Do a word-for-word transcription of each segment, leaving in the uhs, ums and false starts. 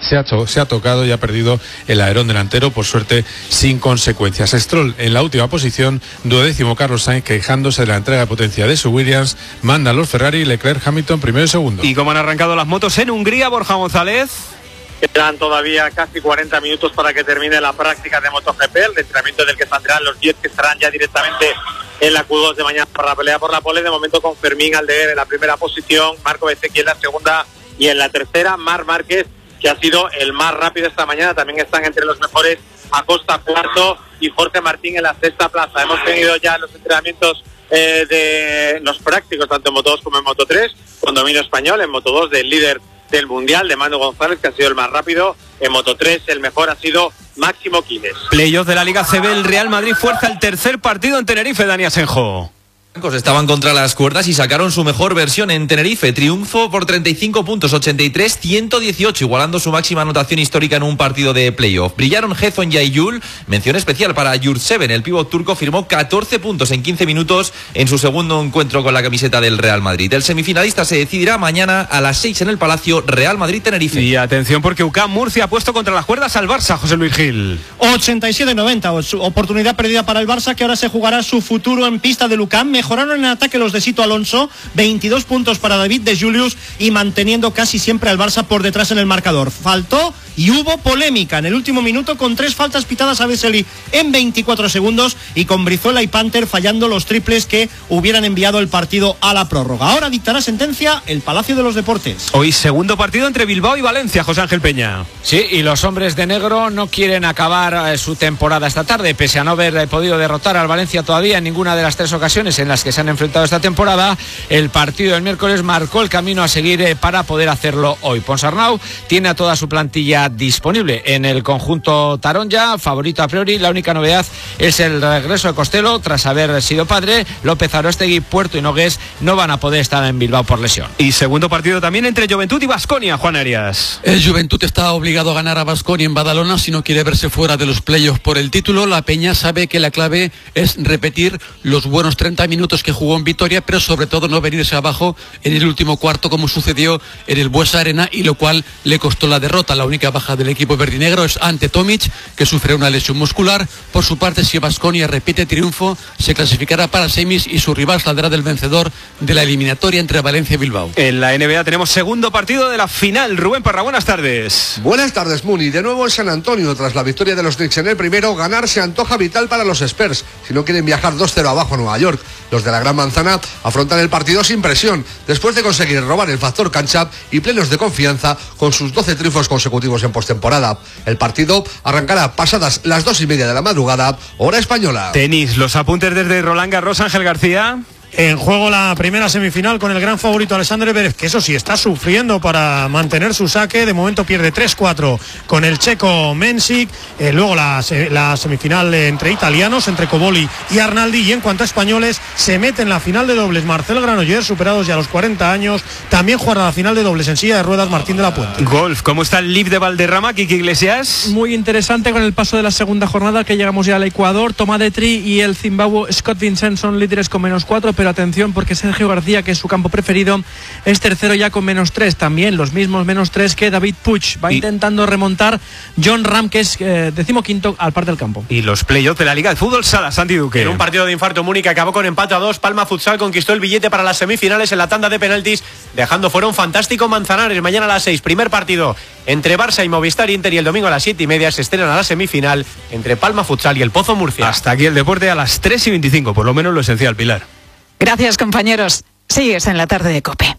se ha, se ha tocado y ha perdido el alerón delantero, por suerte sin consecuencias. Stroll en la última posición, duodécimo Carlos Sainz, quejándose de la entrega de potencia de su Williams, manda a los Ferrari, Leclerc, Hamilton primero y segundo. ¿Y cómo han arrancado las motos en Hungría, Borja González? Quedan todavía casi cuarenta minutos para que termine la práctica de MotoGP, el entrenamiento del que saldrán los diez que estarán ya directamente en la Q dos de mañana para la pelea por la pole. De momento con Fermín Aldeguer en la primera posición, Marco Bezzecchi en la segunda y en la tercera Marc Márquez, que ha sido el más rápido esta mañana. También están entre los mejores Acosta cuarto y Jorge Martín en la sexta plaza. Hemos tenido ya los entrenamientos eh, de los prácticos tanto en Moto dos como en Moto tres, con dominio español. En Moto dos del líder del Mundial, de Manu González, que ha sido el más rápido. En Moto tres el mejor ha sido Máximo Quiles. Playoff de la Liga C B, el Real Madrid fuerza el tercer partido en Tenerife, Dani Asenjo. Estaban contra las cuerdas y sacaron su mejor versión en Tenerife. Triunfo por treinta y cinco puntos, ochenta y tres a ciento dieciocho, igualando su máxima anotación histórica en un partido de playoff. Brillaron Gezon y Ayul. Mención especial para Yurtseven. El pívot turco firmó catorce puntos en quince minutos en su segundo encuentro con la camiseta del Real Madrid. El semifinalista se decidirá mañana a las seis en el Palacio, Real Madrid-Tenerife. Y atención porque U C A M Murcia ha puesto contra las cuerdas al Barça, José Luis Gil. ochenta y siete noventa, oportunidad perdida para el Barça, que ahora se jugará su futuro en pista del U C A M. Mejoraron en ataque los de Sito Alonso, veintidós puntos para David de Julius y manteniendo casi siempre al Barça por detrás en el marcador. Faltó y hubo polémica en el último minuto con tres faltas pitadas a Vesely en veinticuatro segundos y con Brizuela y Panther fallando los triples que hubieran enviado el partido a la prórroga. Ahora dictará sentencia el Palacio de los Deportes. Hoy segundo partido entre Bilbao y Valencia, José Ángel Peña. Sí, y los hombres de negro no quieren acabar eh, su temporada esta tarde, pese a no haber eh, podido derrotar al Valencia todavía en ninguna de las tres ocasiones en las que se han enfrentado esta temporada. El partido del miércoles marcó el camino a seguir eh, para poder hacerlo hoy. Ponsarnau tiene a toda su plantilla disponible en el conjunto taronja, favorito a priori. La única novedad es el regreso de Costello tras haber sido padre. López Aróstegui, Puerto y Nogués no van a poder estar en Bilbao por lesión. Y segundo partido también entre Juventud y Baskonia, Juan Arias. El Juventud está obligado a ganar a Baskonia en Badalona si no quiere verse fuera de los playoffs por el título. La Peña sabe que la clave es repetir los buenos treinta minutos que jugó en Vitoria, pero sobre todo no venirse abajo en el último cuarto como sucedió en el Buesa Arena, y lo cual le costó la derrota. La única baja del equipo verdinegro es Ante Tomic, que sufre una lesión muscular. Por su parte, si Baskonia repite triunfo, se clasificará para semis y su rival saldrá del vencedor de la eliminatoria entre Valencia y Bilbao. En la N B A tenemos segundo partido de la final. Rubén Parra, buenas tardes. Buenas tardes, Muni. De nuevo en San Antonio, tras la victoria de los Knicks en el primero, ganar se antoja vital para los Spurs si no quieren viajar dos cero abajo a Nueva York. Los de la Gran Manzana afrontan el partido sin presión, después de conseguir robar el factor cancha y plenos de confianza con sus doce triunfos consecutivos en postemporada. El partido arrancará pasadas las dos y media de la madrugada, hora española. Tenis, los apuntes desde Roland Garros, Ángel García. En juego la primera semifinal con el gran favorito Alexander Zverev, que eso sí está sufriendo para mantener su saque. De momento pierde tres cuatro con el checo Mensik. Eh, luego la, la semifinal entre italianos, entre Coboli y Arnaldi. Y en cuanto a españoles, se mete en la final de dobles Marcel Granollers, superados ya a los cuarenta años. También jugará la final de dobles en silla de ruedas Martín de la Puente. Golf, ¿cómo está el Liv de Valderrama, Kiki Iglesias? Muy interesante con el paso de la segunda jornada, que llegamos ya al Ecuador. Tomadetri y el Zimbabue Scott Vincent son líderes con menos cuatro, pero atención porque Sergio García, que es su campo preferido, es tercero ya con menos tres, también los mismos menos tres que David Puig. Va y... intentando remontar John Ram, que es eh, decimoquinto al par del campo. Y los playoffs de la Liga de Fútbol Sala, Santi Duque. En un partido de infarto, Múnich acabó con empate a dos. Palma Futsal conquistó el billete para las semifinales en la tanda de penaltis, dejando fuera un fantástico Manzanares. Mañana a las seis, primer partido entre Barça y Movistar Inter, y el domingo a las siete y media se estrena la semifinal entre Palma Futsal y el Pozo Murcia. Hasta aquí el deporte a las tres y veinticinco, por lo menos lo esencial, Pilar. Gracias, compañeros. Sigues en la tarde de COPE.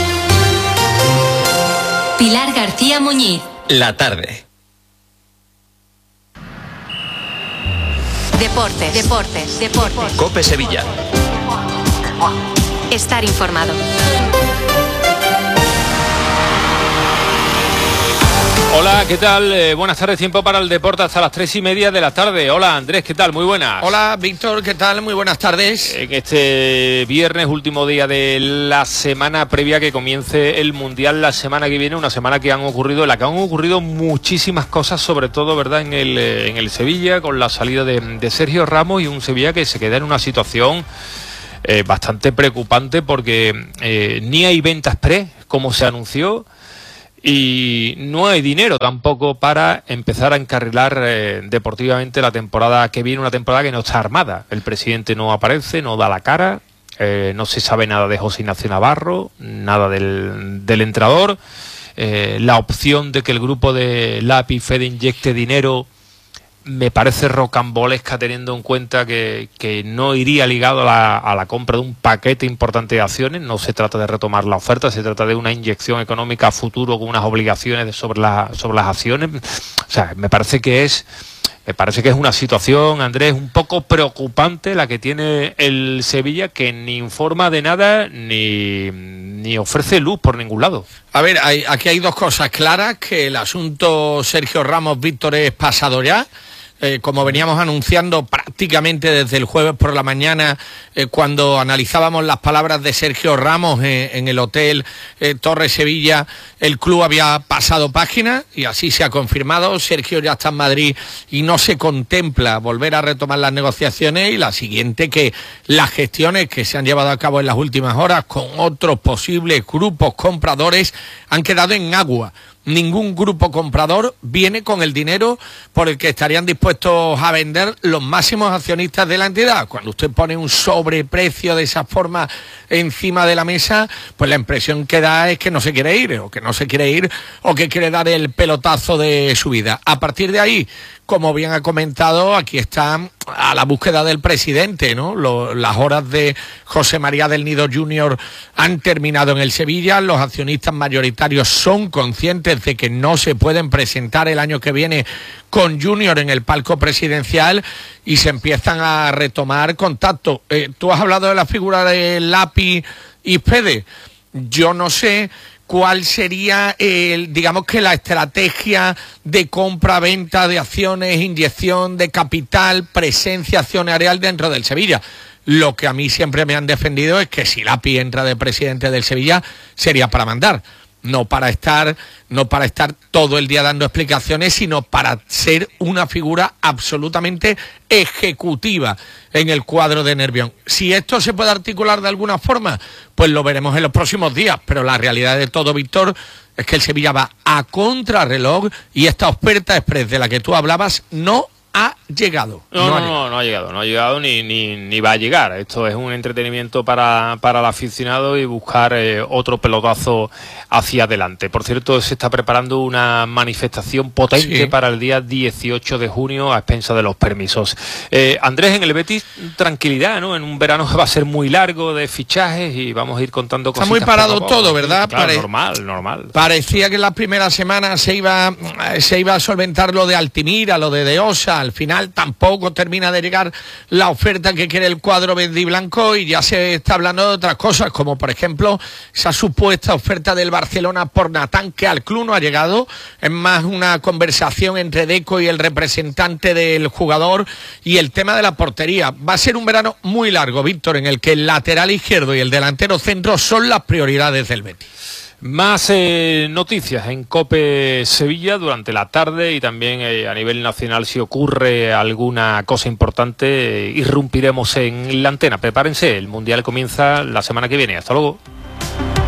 Pilar García Muñiz. La tarde. Deportes, deportes, deportes. COPE Sevilla. Estar informado. Hola, ¿qué tal? Eh, buenas tardes, tiempo para el deporte hasta las tres y media de la tarde. Hola, Andrés, ¿qué tal? Muy buenas. Hola, Víctor, ¿qué tal? Muy buenas tardes. En este viernes, último día de la semana previa que comience el Mundial la semana que viene, una semana que han ocurrido, en la que han ocurrido muchísimas cosas, sobre todo, ¿verdad?, en el, en el Sevilla, con la salida de, de Sergio Ramos, y un Sevilla que se queda en una situación eh, bastante preocupante porque eh, ni hay ventas pre, como se anunció. y no hay dinero tampoco para empezar a encarrilar eh, deportivamente la temporada que viene, una temporada que no está armada. El presidente no aparece, no da la cara, eh, no se sabe nada de José Ignacio Navarro, nada del, del entrenador. Eh, la opción de que el grupo de Lapi y Fede inyecte dinero me parece rocambolesca, teniendo en cuenta que, que no iría ligado a la, a la compra de un paquete importante de acciones. No se trata de retomar la oferta, se trata de una inyección económica a futuro con unas obligaciones sobre, la, sobre las acciones. O sea, me parece que es me parece que es una situación, Andrés, un poco preocupante la que tiene el Sevilla, que ni informa de nada ni, ni ofrece luz por ningún lado. A ver, hay, aquí hay dos cosas claras, que el asunto Sergio Ramos Víctor es pasado ya. Eh, como veníamos anunciando prácticamente desde el jueves por la mañana, eh, cuando analizábamos las palabras de Sergio Ramos eh, en el hotel eh, Torre Sevilla, el club había pasado página y así se ha confirmado. Sergio ya está en Madrid y no se contempla volver a retomar las negociaciones, y la siguiente, que las gestiones que se han llevado a cabo en las últimas horas con otros posibles grupos compradores han quedado en agua. Ningún grupo comprador viene con el dinero por el que estarían dispuestos a vender los máximos accionistas de la entidad. Cuando usted pone un sobreprecio de esa forma encima de la mesa, pues la impresión que da es que no se quiere ir, o que no se quiere ir, o que quiere dar el pelotazo de su vida. A partir de ahí, como bien ha comentado, aquí está a la búsqueda del presidente, ¿no? Lo, las horas de José María del Nido junior han terminado en el Sevilla. Los accionistas mayoritarios son conscientes de que no se pueden presentar el año que viene con Junior en el palco presidencial, y se empiezan a retomar contactos. Eh, tú has hablado de la figura de Lapi y Fede. Yo no sé cuál sería, el, digamos que la estrategia de compra-venta de acciones, inyección de capital, presencia accionarial dentro del Sevilla. Lo que a mí siempre me han defendido es que si Lapi entra de presidente del Sevilla sería para mandar, no para estar, no para estar todo el día dando explicaciones, sino para ser una figura absolutamente ejecutiva en el cuadro de Nervión. Si esto se puede articular de alguna forma, pues lo veremos en los próximos días, pero la realidad de todo, Víctor, es que el Sevilla va a contrarreloj, y esta oferta express de la que tú hablabas no ha llegado. No, no, no, ha llegado. no, no ha llegado, no ha llegado ni, ni, ni va a llegar. Esto es un entretenimiento para, para el aficionado y buscar eh, otro pelotazo hacia adelante. Por cierto, se está preparando una manifestación potente sí. para el día dieciocho de junio a expensas de los permisos. Eh, Andrés, en el Betis, tranquilidad, ¿no? En un verano que va a ser muy largo de fichajes y vamos a ir contando cosas. Está muy parado todo, ¿verdad? Claro, Pare... normal, normal. Parecía que en las primeras semanas se iba, se iba a solventar lo de Altimira, lo de Deosa. Al final tampoco termina de llegar la oferta que quiere el cuadro verde y blanco, y ya se está hablando de otras cosas, como por ejemplo esa supuesta oferta del Barcelona por Natán, que al club no ha llegado. Es más una conversación entre Deco y el representante del jugador, y el tema de la portería. Va a ser un verano muy largo, Víctor, en el que el lateral izquierdo y el delantero centro son las prioridades del Betis. Más eh, noticias en COPE Sevilla durante la tarde, y también eh, a nivel nacional, si ocurre alguna cosa importante, eh, irrumpiremos en la antena. Prepárense, el Mundial comienza la semana que viene. Hasta luego.